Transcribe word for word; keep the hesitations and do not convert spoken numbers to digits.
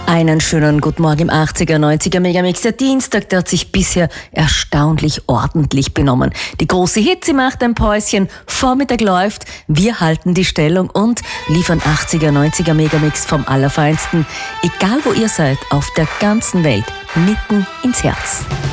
Einen schönen guten Morgen im achtziger, neunziger Megamix. Der Dienstag, der hat sich bisher erstaunlich ordentlich benommen. Die große Hitze macht ein Päuschen, Vormittag läuft, wir halten die Stellung und liefern achtziger, neunziger Megamix vom Allerfeinsten. Egal wo ihr seid, auf der ganzen Welt, mitten ins Herz.